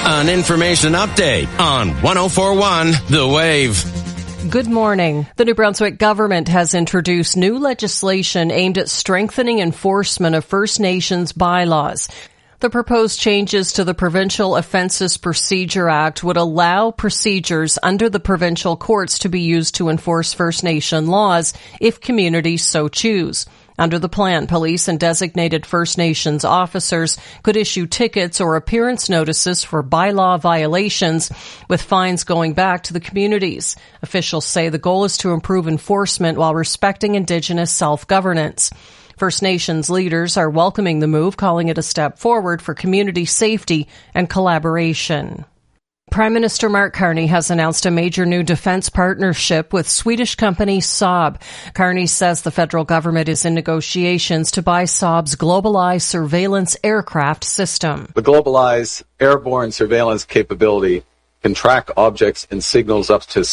An information update on 104.1 The Wave. Good morning. The New Brunswick government has introduced new legislation aimed at strengthening enforcement of First Nations bylaws. The proposed changes to the Provincial Offences Procedure Act would allow procedures under the provincial courts to be used to enforce First Nation laws if communities so choose. Under the plan, police and designated First Nations officers could issue tickets or appearance notices for bylaw violations, with fines going back to the communities. Officials say the goal is to improve enforcement while respecting Indigenous self-governance. First Nations leaders are welcoming the move, calling it a step forward for community safety and collaboration. Prime Minister Mark Carney has announced a major new defense partnership with Swedish company Saab. Carney says the federal government is in negotiations to buy Saab's GlobalEye surveillance aircraft system. The GlobalEye's airborne surveillance capability can track objects and signals up to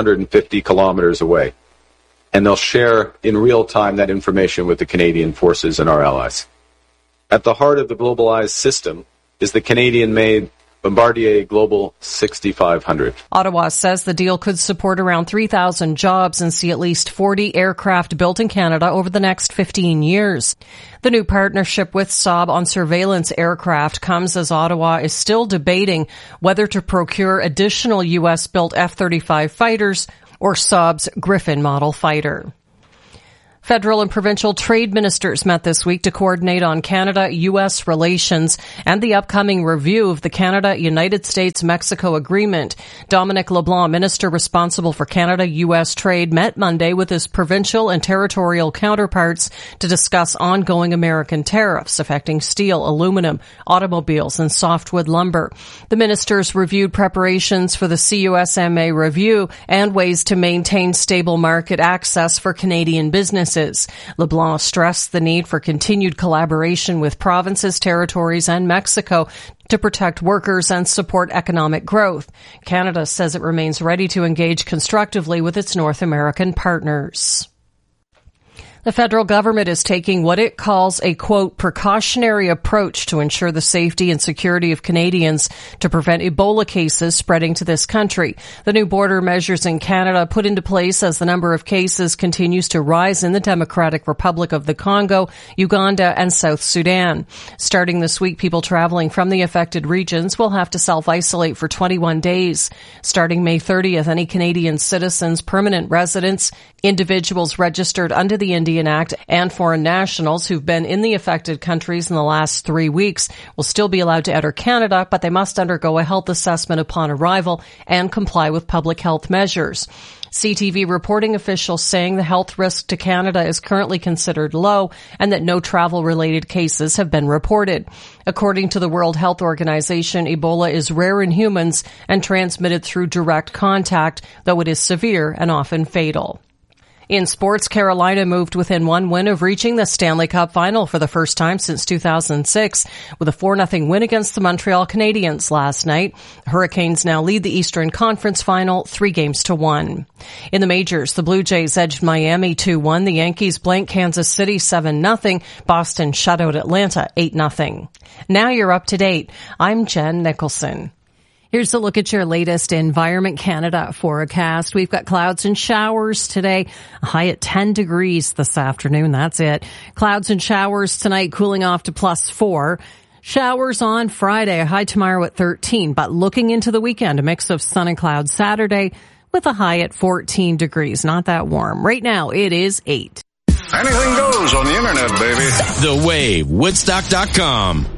650 kilometers away. And they'll share in real time that information with the Canadian forces and our allies. At the heart of the GlobalEye system is the Canadian-made Bombardier Global 6500. Ottawa says the deal could support around 3,000 jobs and see at least 40 aircraft built in Canada over the next 15 years. The new partnership with Saab on surveillance aircraft comes as Ottawa is still debating whether to procure additional U.S.-built F-35 fighters or Saab's Griffin model fighter. Federal and provincial trade ministers met this week to coordinate on Canada-U.S. relations and the upcoming review of the Canada-United States-Mexico agreement. Dominic LeBlanc, minister responsible for Canada-U.S. trade, met Monday with his provincial and territorial counterparts to discuss ongoing American tariffs affecting steel, aluminum, automobiles, and softwood lumber. The ministers reviewed preparations for the CUSMA review and ways to maintain stable market access for Canadian businesses. LeBlanc stressed the need for continued collaboration with provinces, territories, and Mexico to protect workers and support economic growth. Canada says it remains ready to engage constructively with its North American partners. The federal government is taking what it calls a, quote, precautionary approach to ensure the safety and security of Canadians to prevent Ebola cases spreading to this country. The new border measures in Canada put into place as the number of cases continues to rise in the Democratic Republic of the Congo, Uganda, and South Sudan. Starting this week, people traveling from the affected regions will have to self-isolate for 21 days. Starting May 30th, any Canadian citizens, permanent residents, individuals registered under the Indian Act, and foreign nationals who've been in the affected countries in the last 3 weeks will still be allowed to enter Canada, but they must undergo a health assessment upon arrival and comply with public health measures. CTV reporting officials saying the health risk to Canada is currently considered low and that no travel-related cases have been reported. According to the World Health Organization, Ebola is rare in humans and transmitted through direct contact, though it is severe and often fatal. In sports, Carolina moved within one win of reaching the Stanley Cup final for the first time since 2006 with a 4-0 win against the Montreal Canadiens last night. Hurricanes now lead the Eastern Conference final 3-1. In the majors, the Blue Jays edged Miami 2-1. The Yankees blanked Kansas City 7-0. Boston shut out Atlanta 8-0. Now you're up to date. I'm Jen Nicholson. Here's a look at your latest Environment Canada forecast. We've got clouds and showers today, a high at 10 degrees this afternoon. That's it. Clouds and showers tonight, cooling off to +4. Showers on Friday, a high tomorrow at 13. But looking into the weekend, a mix of sun and clouds Saturday with a high at 14 degrees. Not that warm. Right now, it is 8. Anything goes on the internet, baby. The Wave, Woodstock.com.